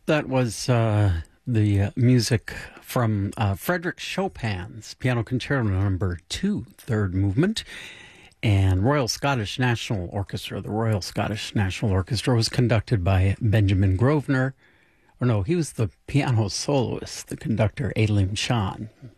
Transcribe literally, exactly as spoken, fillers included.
That was uh, the uh, music from uh, Frederick Chopin's Piano Concerto Number Two, third movement, and Royal Scottish National Orchestra. The Royal Scottish National Orchestra was conducted by Benjamin Grosvenor. Or no, he was the piano soloist, the conductor, Aileen Shawn.